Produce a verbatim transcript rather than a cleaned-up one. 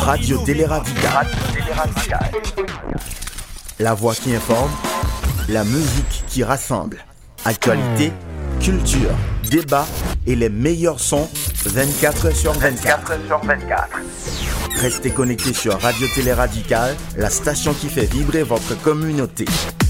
Radio Télé Radical. La voix qui informe, la musique qui rassemble. Actualité, culture, débat et les meilleurs sons vingt-quatre heures sur vingt-quatre. Restez connectés sur Radio Télé Radical, la station qui fait vibrer votre communauté.